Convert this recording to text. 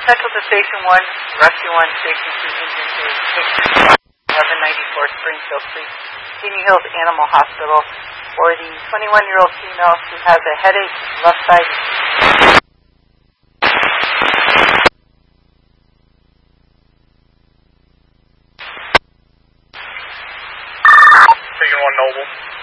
Central to Station 1, Rescue 1, Station 2, Engine 2, 1194 Springfield Street, Senior Hills Animal Hospital, for the 21-year-old female who has a headache, left side. Station 1 Noble.